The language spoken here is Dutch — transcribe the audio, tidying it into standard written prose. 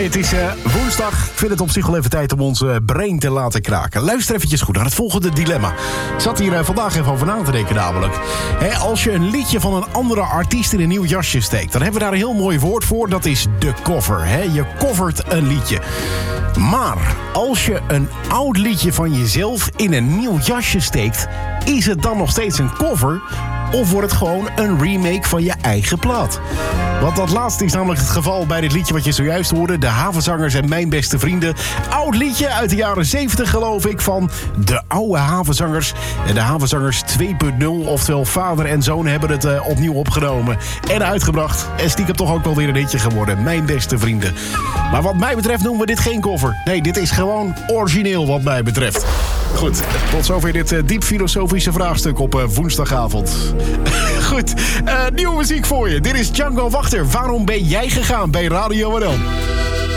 Hey, het is woensdag. Ik vind het op zich wel even tijd om ons brein te laten kraken. Luister eventjes goed naar het volgende dilemma. Ik zat hier vandaag even over na te denken namelijk. Als je een liedje van een andere artiest in een nieuw jasje steekt... dan hebben we daar een heel mooi woord voor. Dat is de cover. Je covert een liedje. Maar als je een oud liedje van jezelf in een nieuw jasje steekt... is het dan nog steeds een cover... of wordt het gewoon een remake van je eigen plaat? Want dat laatste is namelijk het geval bij dit liedje wat je zojuist hoorde. De Havenzangers en Mijn Beste Vrienden. Oud liedje uit de jaren 70 geloof ik van de oude Havenzangers. En de Havenzangers 2.0, oftewel vader en zoon hebben het opnieuw opgenomen. En uitgebracht. En stiekem toch ook wel weer een hitje geworden. Mijn Beste Vrienden. Maar wat mij betreft noemen we dit geen cover. Nee, dit is gewoon origineel wat mij betreft. Goed, tot zover dit diep filosofische vraagstuk op woensdagavond. Goed, nieuwe muziek voor je. Dit is Django Wachter. Waarom ben jij gegaan bij Radio NL?